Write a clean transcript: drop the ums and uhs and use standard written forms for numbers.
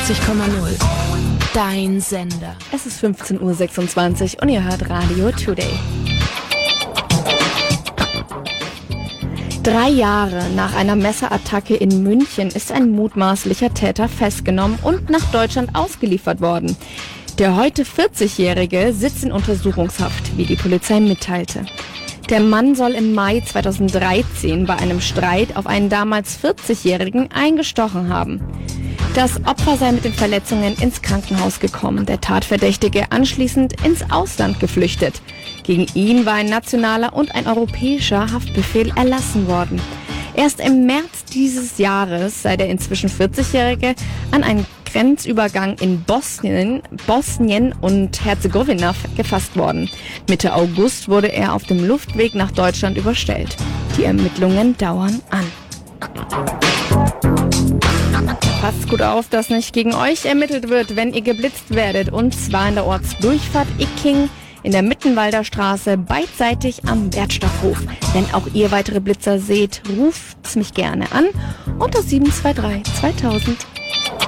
94,0. Dein Sender. Es ist 15:26 Uhr und ihr hört Radio Today. 3 Jahre nach einer Messerattacke in München ist ein mutmaßlicher Täter festgenommen und nach Deutschland ausgeliefert worden. Der heute 40-Jährige sitzt in Untersuchungshaft, wie die Polizei mitteilte. Der Mann soll im Mai 2013 bei einem Streit auf einen damals 40-Jährigen eingestochen haben. Das Opfer sei mit den Verletzungen ins Krankenhaus gekommen, der Tatverdächtige anschließend ins Ausland geflüchtet. Gegen ihn war ein nationaler und ein europäischer Haftbefehl erlassen worden. Erst im März dieses Jahres sei der inzwischen 40-Jährige an einen Grenzübergang in Bosnien und Herzegowina gefasst worden. Mitte August wurde er auf dem Luftweg nach Deutschland überstellt. Die Ermittlungen dauern an. Passt gut auf, dass nicht gegen euch ermittelt wird, wenn ihr geblitzt werdet. Und zwar in der Ortsdurchfahrt Icking in der Mittenwalder Straße, beidseitig am Wertstoffhof. Wenn auch ihr weitere Blitzer seht, ruft's mich gerne an unter 723 2000.